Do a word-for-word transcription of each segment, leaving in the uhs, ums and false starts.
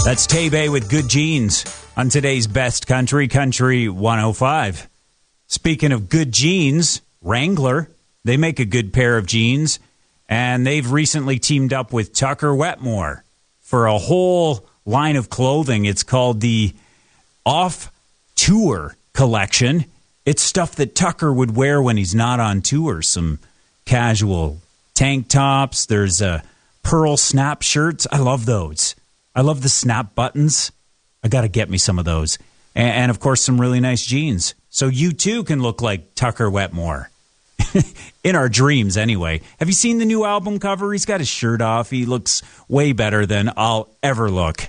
That's Tay-Bay with Good Jeans on today's Best Country, Country one oh five. Speaking of good jeans, Wrangler, they make a good pair of jeans, and they've recently teamed up with Tucker Wetmore for a whole line of clothing. It's called the Off Tour collection. It's stuff that Tucker would wear when he's not on tour. Some casual tank tops. There's uh, pearl snap shirts. I love those. I love the snap buttons. I got to get me some of those. And, and, of course, some really nice jeans. So you, too, can look like Tucker Wetmore. In our dreams, anyway. Have you seen the new album cover? He's got his shirt off. He looks way better than I'll ever look.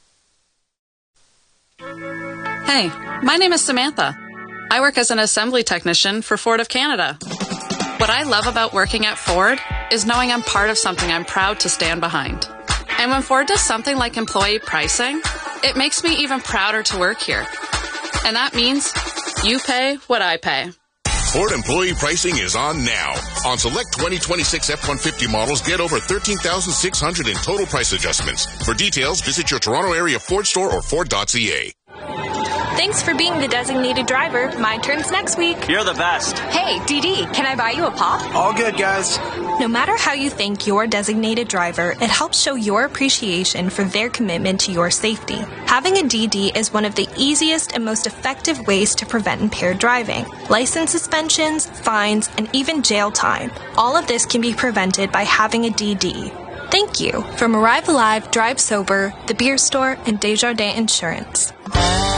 Hey, my name is Samantha. I work as an assembly technician for Ford of Canada. What I love about working at Ford is knowing I'm part of something I'm proud to stand behind. And when Ford does something like employee pricing, it makes me even prouder to work here. And that means you pay what I pay. Ford employee pricing is on now. On select twenty twenty-six F one fifty models, get over thirteen thousand six hundred dollars in total price adjustments. For details, visit your Toronto area Ford store or Ford dot C A. Thanks for being the designated driver. My turn's next week. You're the best. Hey, D D, can I buy you a pop? All good, guys. No matter how you thank your designated driver, it helps show your appreciation for their commitment to your safety. Having a D D is one of the easiest and most effective ways to prevent impaired driving. License suspensions, fines, and even jail time. All of this can be prevented by having a D D. Thank you. From Arrive Alive, Drive Sober, The Beer Store, and Desjardins Insurance.